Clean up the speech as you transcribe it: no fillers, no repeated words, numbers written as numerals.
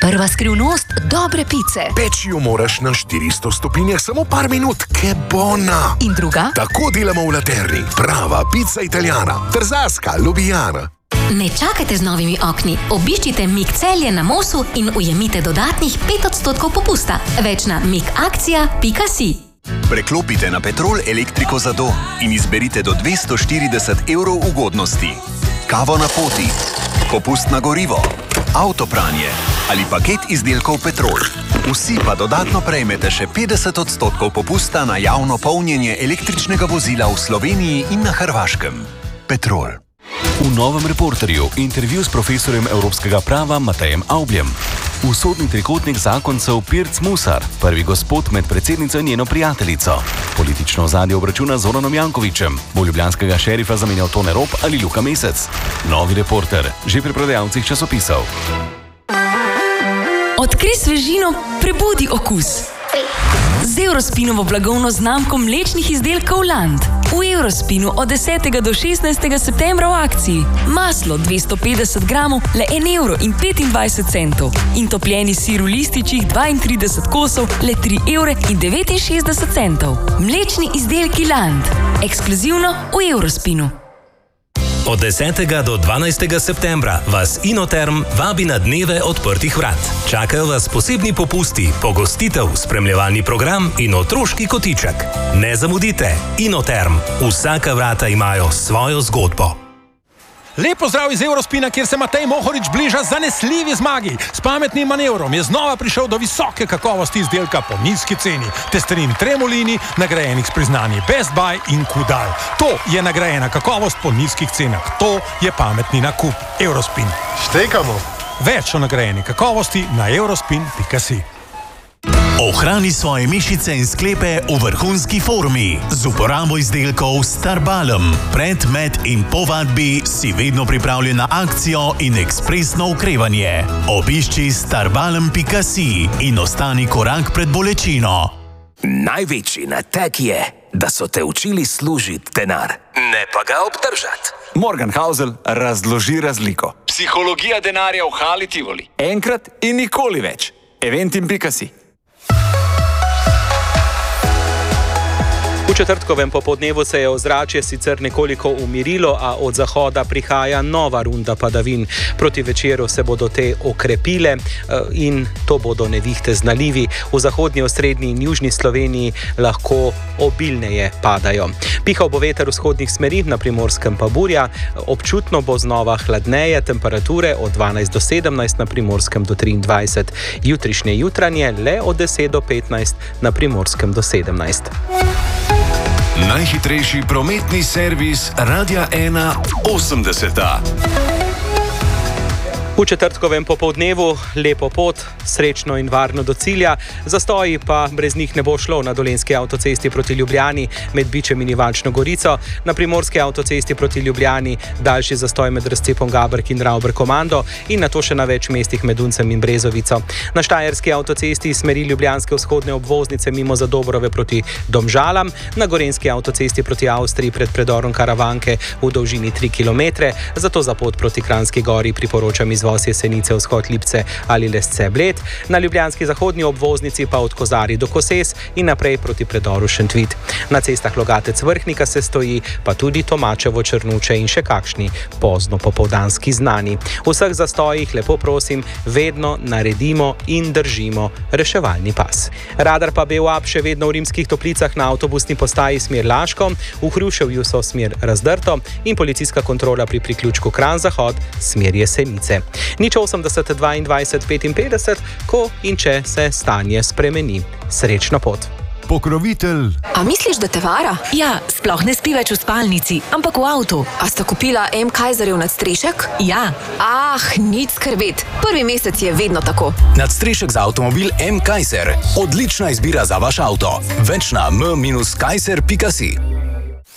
Prva skrivnost dobre pice. Peči jo moraš na 400 stopinjah samo par minut, ke bona. In druga? Tako delamo v Laterni. Prava pica italijana. Trzaska, lubijana. Ne čakajte z novimi okni. Obiščite Mik Celje na Mosu in ujemite dodatnih 5% popusta. Več na mikakcija.si. Preklopite na Petrol elektriko za dom in izberite do 240 evrov ugodnosti. Kavo na poti, popust na gorivo, avtopranje ali paket izdelkov Petrol. Vsi pa dodatno prejmete še 50% popusta na javno polnjenje električnega vozila v Sloveniji in na Hrvaškem. Petrol. V novem Reporterju intervju s profesorjem evropskega prava Matejem Avbljem. Usodni trikotnik zakoncev Pirc Musar, prvi gospod med predsednico in njeno prijateljico. Politično ozadje obračuna z Zoranom Jankovićem, bo ljubljanskega šerifa zamenjal Tone Rop ali Luka Mesec. Novi Reporter, že pri prodajalcih časopisov. Odkrij svežino, prebudi okus. Z Eurospinovo blagovno znamko mlečnih izdelkov Land. V Eurospinu od 10. do 16. septembra v akciji. Maslo 250 gramov, le 1,25 €. In topljeni sir v lističih 32 kosov, le 3,69 €. Mlečni izdelki Land. Ekskluzivno v Eurospinu. Od 10. do 12. septembra vas Inoterm vabi na dneve odprtih vrat. Čakajo vas posebni popusti, pogostitev, spremljevalni program in otroški kotiček. Ne zamudite, Inoterm. Vsaka vrata imajo svojo zgodbo. Lep pozdrav iz Eurospina, kjer se Matej Mohorič bliža zanesljivi zmagi. S pametnim manevrom je znova prišel do visoke kakovosti izdelka po nizki ceni. Testerin Tremolini, nagrajenih s priznanji Best Buy in Kudal. To je nagrajena kakovost po nizkih cenah. To je pametni nakup. Eurospin. Štekamo. Več o nagrajeni kakovosti na eurospin.si. Ohrani svoje mišice in sklepe v vrhunski formi z uporabo izdelkov Starbalm. Pred, med in po vadbi si vedno pripravljen na akcijo in ekspresno okrevanje. Obišči starbalm.si in ostani korak pred bolečino. Največji nateg je, da so te učili služiti denar, ne pa ga obdržati. Morgan Housel razloži razliko. Psihologija denarja v Hali Tivoli. Enkrat in nikoli več. Eventim.si. V četrtkovem popoldnevu se je ozračje sicer nekoliko umirilo, a od zahoda prihaja nova runda padavin. Proti večeru se bodo te okrepile in to bodo nevihte z nalivi. V zahodnji, osrednji in južni Sloveniji lahko obilneje padajo. Pihal bo veter vzhodnih smeri, na Primorskem pa burja. Občutno bo znova hladneje, temperature od 12 do 17, na Primorskem do 23. Jutrišnje jutranje le od 10 do 15, na Primorskem do 17. Najhitrejši prometni servis Radia 1 80. V četrtkovem popoldnevu lepo pot, srečno in varno do cilja, zastoji pa brez njih ne bo šlo na Dolenjski avtocesti proti Ljubljani med Bičem in Ivančno Gorico, na Primorski avtocesti proti Ljubljani daljši zastoj med razcepom Gabrk in Ravber Komando in nato še na več mestih med Uncem in Brezovico. Na Štajerski avtocesti iz smeri ljubljanske vzhodne obvoznice mimo Zadobrove proti Domžalam, na Gorenjski avtocesti proti Avstriji pred predorom Karavanke v dolžini 3 km, zato za pot proti Kranjski Gori priporočam izvoz Jesenice, vzhod Lipce ali Lesce Bled, na ljubljanski zahodni obvoznici pa od Kozarij do Koses in naprej proti predoru Šentvid. Na cestah Logatec Vrhnika se stoji, pa tudi Tomačevo Črnuče in še kakšni pozno popoldanski znani. V vseh zastojih lepo prosim, vedno naredimo in držimo reševalni pas. Radar pa BEUAP še vedno v Rimskih Toplicah na avtobusni postaji smer Laško, v Hruševju so smer Razdrto in policijska kontrola pri priključku Kranj Zahod smer Jesenice. Nič 80 22 55, ko in če se stanje spremeni. Srečno pot. Pokrovitelj. A misliš, da te vara? Ja, sploh ne spi več v spalnici, ampak v avtu. A sta kupila M. Kaiserjev nadstrešek? Ja. Nič skrbeti. Prvi mesec je vedno tako. Nadstrešek za avtomobil M. Kaiser. Odlična izbira za vaš avto. Več na m-kaiser.si.